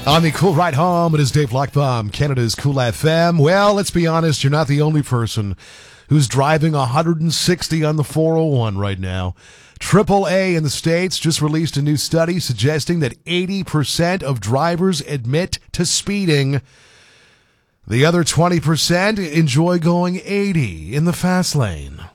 On the Cool Ride Home, it is Dave Lockbaum, Canada's Cool FM. Well, let's be honest, you're not the only person who's driving 160 on the 401 right now. AAA in the States just released a new study suggesting that 80% of drivers admit to speeding. The other 20% enjoy going 80 in the fast lane.